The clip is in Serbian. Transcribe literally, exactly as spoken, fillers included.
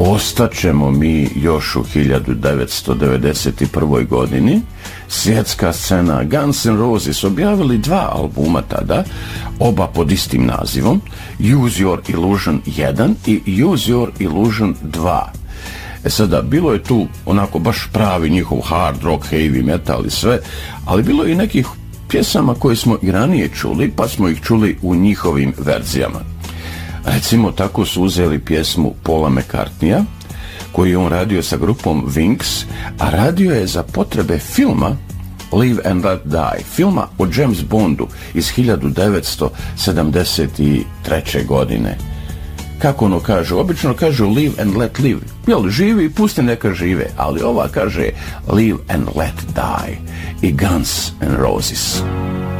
Ostaćemo mi još u hiljadu devetsto devedeset prve. godini. Svjetska scena Guns N' Roses objavili dva albuma tada, oba pod istim nazivom, Use Your Illusion jedan i Use Your Illusion dva. E sada, bilo je tu onako baš pravi njihov hard rock, heavy metal i sve, ali bilo je i nekih pjesama koje smo i ranije čuli, pa smo ih čuli u njihovim verzijama. Recimo, tako su uzeli pjesmu Paula McCartneya, koju je on radio sa grupom Wings, a radio je za potrebe filma Live and Let Die, filma o James Bondu iz hiljadu devetsto sedamdeset treće. godine. Kako ono kažu? Obično kažu live and let live. Jel, živi i pusti neka žive, ali ova kaže live and let die i Guns N' Roses.